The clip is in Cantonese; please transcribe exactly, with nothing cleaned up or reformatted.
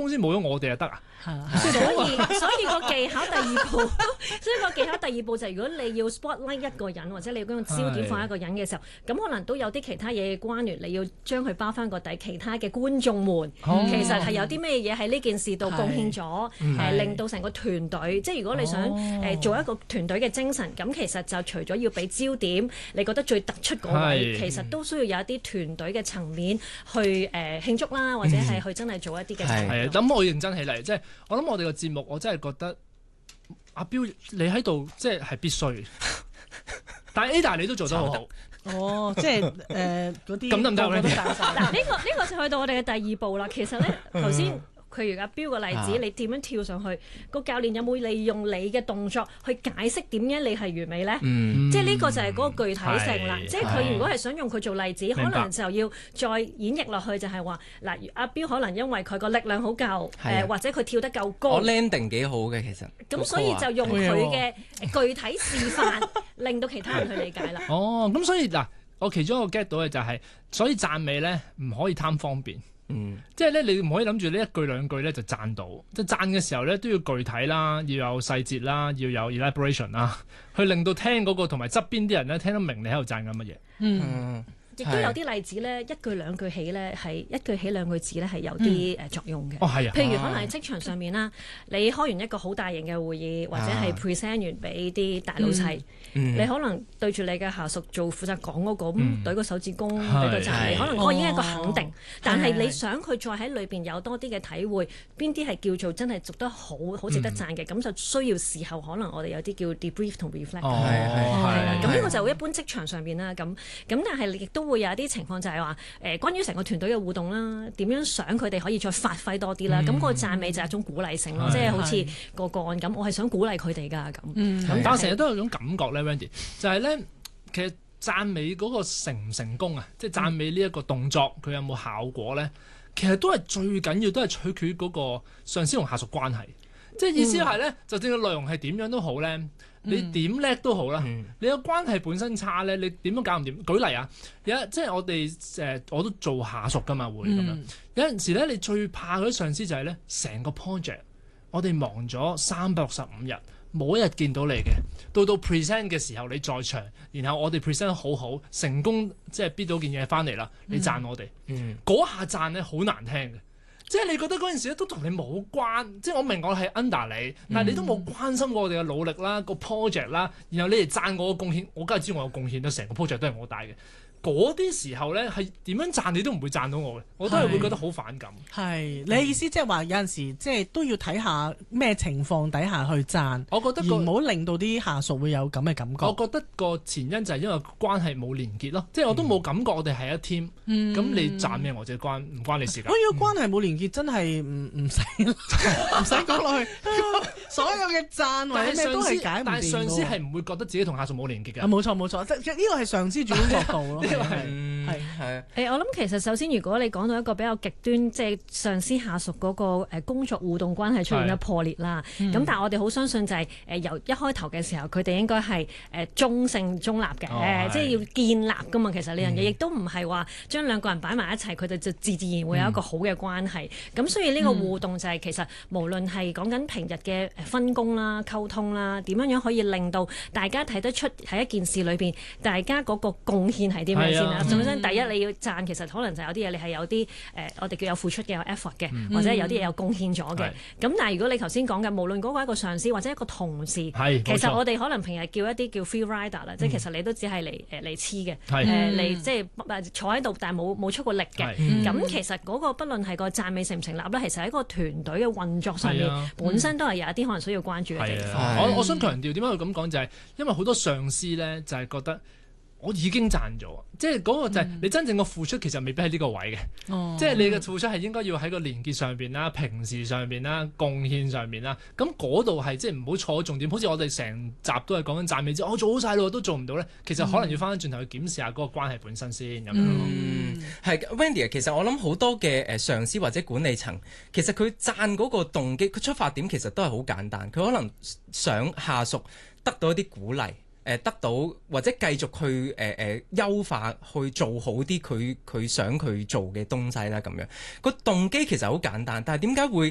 公司冇咗我哋就得啊？ 所以所以個技巧第二步，所以個技巧第二步就係如果你要 spotlight 一個人，或者你要將個焦點放喺一個人嘅時候，咁可能都有啲其他嘢嘅關聯，你要將佢包翻個底。其他嘅觀眾們、哦、其實係有啲咩嘢喺呢件事度貢獻咗，誒、呃、令到成個團隊，即係如果你想誒、哦呃、做一個團隊嘅精神，咁其實就除咗要俾焦點，你覺得最突出嗰位，其實都需要有一啲團隊嘅層面去誒、呃、慶祝啦，或者係去真係做一啲嘅。 係啊，咁我認真起嚟，即係我諗我哋個節目，我真係覺得阿標你喺度即係係必須，但係 Ada 你都做得好好。 哦，即係誒嗰啲咁得唔得咧？ 嗱，呢個呢個就去到我哋嘅第二步啦。其實咧，頭先譬如阿標個例子，啊、你點樣跳上去？個教練有冇利用你嘅動作去解釋點解你係完美咧？嗯、即係呢個就係嗰個具體性啦。即係佢如果係想用佢做例子，可能就要再演繹落去，就係話嗱，阿標可能因為佢個力量好夠，誒、呃、或者佢跳得夠高， 我 landing 幾好嘅其實。 咁所以就用佢嘅具體示範，令到其他人去理解啦。 哦，咁所以嗱，我其中一個 get 到嘅就係、是，所以讚美咧唔可以貪方便。嗯，即係咧，你唔可以諗住呢一句兩句咧就讚到，即係讚嘅時候咧都要具體啦，要有細節啦，要有 elaboration 啦，去令到聽嗰個同埋側邊啲人咧聽得明你喺度讚緊乜嘢。嗯。 亦都有啲例子咧，一句兩句起咧，係一句起兩句止咧，係有啲誒作用嘅。哦，係啊。譬如可能喺職場上面啦，你開完一個好大型嘅會議，或者係 present 完俾啲大老細，你可能對住你嘅下屬做負責講嗰個，咁舉個手指公俾個讚你，可能嗰個已經係一個肯定。但係你想佢再喺裏邊有多啲嘅體會，邊啲係叫做真係做得好好值得讚嘅，咁就需要事後可能我哋有啲叫 debrief 同 reflect。哦，係啦。咁呢個就一般職場上邊啦，咁咁但係亦都會有一啲情況就係話誒，關於成個團隊嘅互動啦，點樣想佢哋可以再發揮多啲啦？咁、嗯、個讚美就係一種鼓勵性咯，即係好似個個案咁，我係想鼓勵佢哋㗎咁。嗯， 但係成日都有種感覺咧 Wendy 就係咧，其實讚美嗰個成唔成功啊，即係讚美呢一個動作佢有冇效果咧，其實都係最緊要，都係取決於嗰個上司同下屬關係。即係意思係咧，嗯、就算個內容係點樣都好咧。你點叻都好啦，嗯、你個關係本身差咧，你點都搞唔掂。舉例啊，有即係我哋誒、呃，我都做下屬噶嘛，會咁樣。嗯、有陣時咧，你最怕嗰啲上司就係咧，成個 project 我哋忙咗三百六十五日，冇一日見到你嘅，到到 present 嘅時候你在場，然後我哋 present 得好好，成功即係逼到件嘢翻嚟啦，你讚我哋，嗰、嗯嗯、下讚咧好難聽嘅。即係你覺得嗰陣時咧都同你冇關，即係我明我係 under 你，但係你都冇關心過我哋嘅努力啦，個 project 啦，然後你哋讚我嘅貢獻，我梗係知我有貢獻啦，成個 project 都係我帶嘅。嗰啲時候咧係點樣讚你都唔會讚到我嘅，我都係會覺得好反感。 係你意思即係話有陣時即係都要睇下咩情況底下去讚， 我覺得而唔好令到啲下屬會有咁嘅感覺。 我覺得個前因就係因為關係冇連結咯，即係我都冇感覺我哋係一 team。咁你讚咩我就關唔關你事㗎？ 如果關係冇連結，真係唔唔使唔使講落去。所有嘅讚或者咩都係解唔掂。 但係上司係唔會覺得自己同下屬冇連結㗎。 冇錯冇錯，即係呢個係上司主觀角度咯。 係係係誒，我諗其實首先，如果你講到一個比較極端，即係上司下屬嗰個誒工作互動關係出現咗破裂啦。咁但係我哋好相信就係誒由一開頭嘅時候，佢哋應該係誒中性中立嘅，即係要建立噶嘛。其實呢樣嘢亦都唔係話將兩個人擺埋一齊，佢哋就自自然會有一個好嘅關係。咁所以呢個互動就係其實無論係講緊平日嘅分工啦、溝通啦，點樣樣可以令到大家睇得出喺一件事裏邊，大家嗰個貢獻係啲咩先啦。首先第一你要讚，其實可能就有啲嘢你係有啲誒、呃，我哋叫有付出嘅有 effort 嘅，嗯、或者有啲嘢有貢獻咗嘅。咁是但係如果你頭先講嘅，無論嗰個一個上司或者一個同事，其實我哋可能平日叫一啲叫 free rider 啦、嗯，即係其實你都只係嚟誒嚟黐嘅，誒嚟即係坐喺度，但係冇冇出過力嘅。咁、嗯、其實嗰個不論係個讚美成唔成立咧，其實喺個團隊嘅運作上面，啊、本身都係有一啲可能需要關注嘅地方。 啊、我我想強調點解佢咁講就係、是、因為好多上司咧就係覺得。我已經賺咗，即係嗰個就係你真正嘅付出，其實未必喺呢個位嘅。嗯、即係你嘅付出係應該要喺個連結上邊啦、平時上邊啦、貢獻上邊啦。咁嗰度係即係唔好錯重點。好似我哋成集都係講緊讚美之，我、哦、做好晒咯，都做唔到咧。其實可能要翻返轉頭去檢視下嗰個關係本身先咁樣。 嗯，係 Wendy 啊，其實我諗好多嘅誒上司或者管理層，其實佢讚嗰個動機，佢出發點其實都係好簡單。佢可能想下屬得到一啲鼓勵。誒得到或者繼續去誒誒、呃、優化去做好啲佢佢想佢做嘅東西啦，咁樣個動機其實好簡單，但係點解會